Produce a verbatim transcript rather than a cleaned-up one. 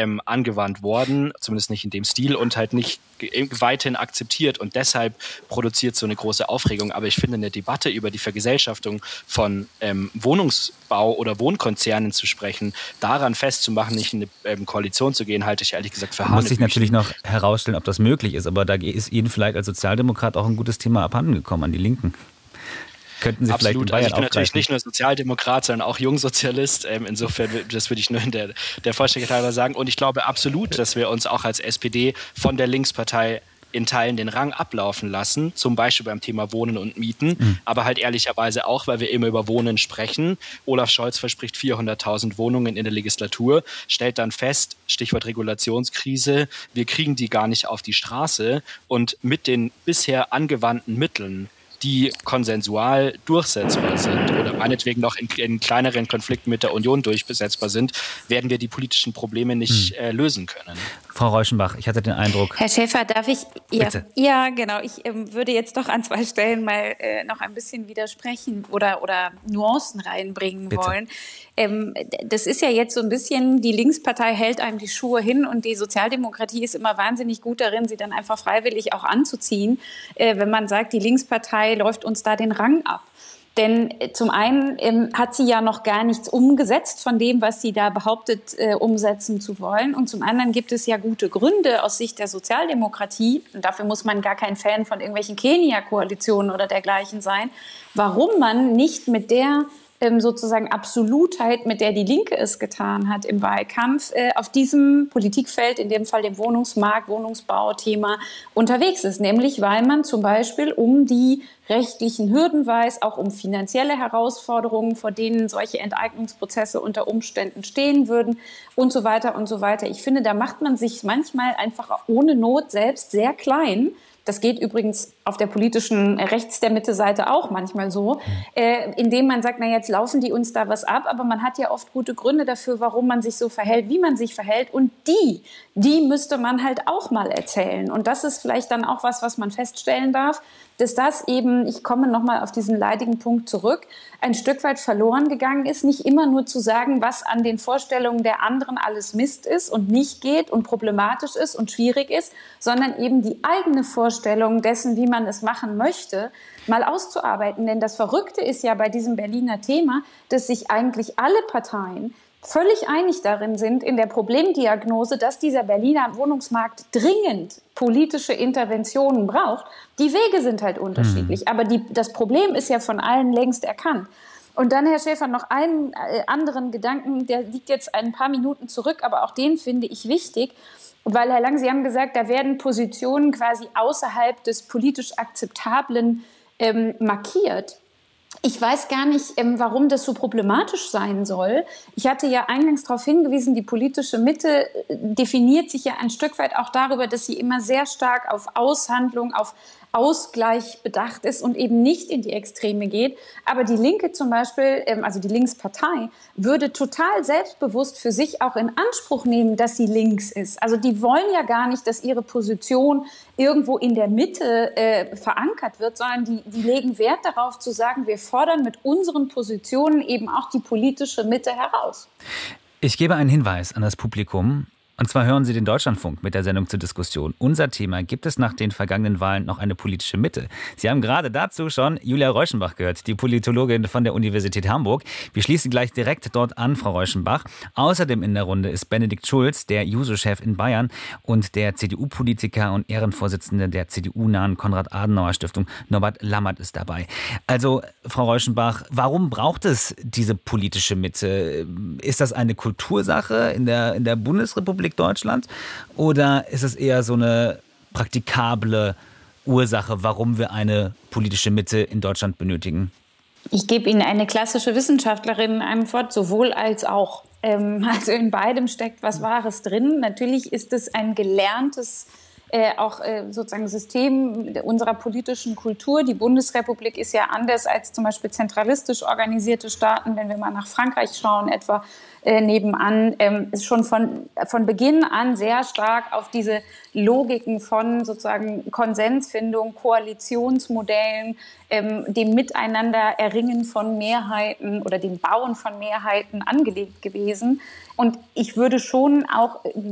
ähm, angewandt worden, zumindest nicht in dem Stil und halt nicht weiterhin akzeptiert und deshalb produziert so eine große Aufregung. Aber ich finde, eine Debatte über die Vergesellschaftung von ähm, Wohnungsbau oder Wohnkonzernen zu sprechen, daran festzumachen, nicht in eine ähm, Koalition zu gehen, halte ich ehrlich gesagt für Hanebüchen. Muss sich natürlich noch herausstellen, ob das möglich ist, aber da ist Ihnen vielleicht als Sozialdemokrat auch ein gutes Thema abhandengekommen an die Linken. Könnten Sie Absolut. vielleicht in Bayern also ich bin aufgreifen? natürlich nicht nur Sozialdemokrat, sondern auch Jungsozialist. Ähm, insofern, das würde ich nur in der, der Vollständigkeit halber sagen. Und ich glaube absolut, dass wir uns auch als S P D von der Linkspartei in Teilen den Rang ablaufen lassen, zum Beispiel beim Thema Wohnen und Mieten, mhm. aber halt ehrlicherweise auch, weil wir immer über Wohnen sprechen. Olaf Scholz verspricht vierhunderttausend Wohnungen in der Legislatur, stellt dann fest, Stichwort Regulationskrise, wir kriegen die gar nicht auf die Straße und mit den bisher angewandten Mitteln, die konsensual durchsetzbar sind oder meinetwegen noch in, in kleineren Konflikten mit der Union durchbesetzbar sind, werden wir die politischen Probleme nicht hm. äh, lösen können. Frau Reuschenbach, ich hatte den Eindruck... Herr Schäfer, darf ich... Ja, Bitte. ja genau. Ich ähm, würde jetzt doch an zwei Stellen mal äh, noch ein bisschen widersprechen oder, oder Nuancen reinbringen Bitte. wollen. Ähm, das ist ja jetzt so ein bisschen, die Linkspartei hält einem die Schuhe hin und die Sozialdemokratie ist immer wahnsinnig gut darin, sie dann einfach freiwillig auch anzuziehen, äh, wenn man sagt, die Linkspartei läuft uns da den Rang ab. Denn äh, zum einen ähm, hat sie ja noch gar nichts umgesetzt von dem, was sie da behauptet, äh, umsetzen zu wollen. Und zum anderen gibt es ja gute Gründe aus Sicht der Sozialdemokratie, und dafür muss man gar kein Fan von irgendwelchen Kenia-Koalitionen oder dergleichen sein, warum man nicht mit der sozusagen Absolutheit, mit der die Linke es getan hat im Wahlkampf, äh, auf diesem Politikfeld, in dem Fall dem Wohnungsmarkt, Wohnungsbauthema, unterwegs ist. Nämlich, weil man zum Beispiel um die rechtlichen Hürden weiß, auch um finanzielle Herausforderungen, vor denen solche Enteignungsprozesse unter Umständen stehen würden und so weiter und so weiter. Ich finde, da macht man sich manchmal einfach ohne Not selbst sehr klein. Das geht übrigens auf der politischen rechts der Mitte-Seite auch manchmal so, äh, indem man sagt, na jetzt laufen die uns da was ab, aber man hat ja oft gute Gründe dafür, warum man sich so verhält, wie man sich verhält und die, die müsste man halt auch mal erzählen und das ist vielleicht dann auch was, was man feststellen darf, dass das eben, ich komme nochmal auf diesen leidigen Punkt zurück, ein Stück weit verloren gegangen ist, nicht immer nur zu sagen, was an den Vorstellungen der anderen alles Mist ist und nicht geht und problematisch ist und schwierig ist, sondern eben die eigene Vorstellung dessen, wie man es machen möchte, mal auszuarbeiten. Denn das Verrückte ist ja bei diesem Berliner Thema, dass sich eigentlich alle Parteien völlig einig darin sind, in der Problemdiagnose, dass dieser Berliner Wohnungsmarkt dringend politische Interventionen braucht. Die Wege sind halt unterschiedlich, mhm. aber die, das Problem ist ja von allen längst erkannt. Und dann, Herr Schäfer, noch einen äh, anderen Gedanken, der liegt jetzt ein paar Minuten zurück, aber auch den finde ich wichtig, weil, Herr Lang, Sie haben gesagt, da werden Positionen quasi außerhalb des politisch Akzeptablen ähm, markiert. Ich weiß gar nicht, warum das so problematisch sein soll. Ich hatte ja eingangs darauf hingewiesen, die politische Mitte definiert sich ja ein Stück weit auch darüber, dass sie immer sehr stark auf Aushandlung, auf Ausgleich bedacht ist und eben nicht in die Extreme geht. Aber die Linke zum Beispiel, also die Linkspartei, würde total selbstbewusst für sich auch in Anspruch nehmen, dass sie links ist. Also die wollen ja gar nicht, dass ihre Position irgendwo in der Mitte äh, verankert wird, sondern die, die legen Wert darauf zu sagen, wir fordern mit unseren Positionen eben auch die politische Mitte heraus. Ich gebe einen Hinweis an das Publikum. Und zwar hören Sie den Deutschlandfunk mit der Sendung zur Diskussion. Unser Thema: Gibt es nach den vergangenen Wahlen noch eine politische Mitte? Sie haben gerade dazu schon Julia Reuschenbach gehört, die Politologin von der Universität Hamburg. Wir schließen gleich direkt dort an, Frau Reuschenbach. Außerdem in der Runde ist Benedikt Schulz, der Juso-Chef in Bayern und der C D U-Politiker und Ehrenvorsitzende der C D U-nahen Konrad-Adenauer-Stiftung, Norbert Lammert, ist dabei. Also, Frau Reuschenbach, warum braucht es diese politische Mitte? Ist das eine Kultursache in der, in der Bundesrepublik Deutschland oder ist es eher so eine praktikable Ursache, warum wir eine politische Mitte in Deutschland benötigen? Ich gebe Ihnen eine klassische Wissenschaftlerin Antwort, sowohl als auch. Ähm, also in beidem steckt was Wahres drin. Natürlich ist es ein gelerntes Äh, auch äh, sozusagen System unserer politischen Kultur. Die Bundesrepublik ist ja anders als zum Beispiel zentralistisch organisierte Staaten, wenn wir mal nach Frankreich schauen, etwa äh, nebenan, ähm, ist schon von, von Beginn an sehr stark auf diese Logiken von sozusagen Konsensfindung, Koalitionsmodellen, ähm, dem Miteinander Erringen von Mehrheiten oder dem Bauen von Mehrheiten angelegt gewesen. Und ich würde schon auch